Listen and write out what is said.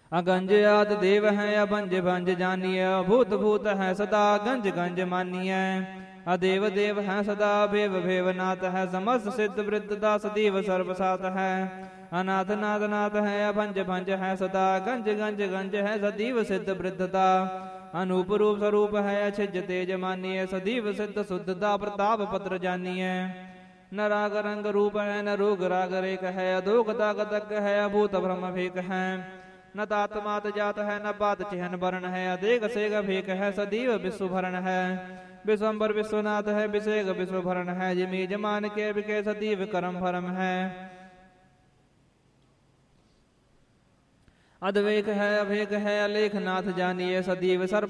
अगंज आद देव है अबंज भंज जानिय भूत भूत है सदा गंज गंज मानिय अदेव देव है सदा भेव भेवनाथ है समस्त सिद्ध वृद्ध दास देव सर्वसात है अनाथ नाथ नाथ है अभंज भंज है सदा गंज गंज गंज है सदीव सिद्ध वृद्धता अनूप रूप स्वरूप है अछिज तेज मानिय सदीव सिद्ध शुद्धता प्रताप पत्र जानिय न राग रंग रूप है न रोग राग रेक है अधोग दागतक है अभूत भ्रम भेक है न तात्मात जात है न पात चिहन वर्ण है अदेग सेग भेक है सदीव विश्व भरण है विश्वम्बर विश्वनाथ है विषेग विश्व भरण है जिमी जमान के विके सदीव करम भरम है अद्वेक है अभेक है अलेख नाथ जानिए सदीव सर्व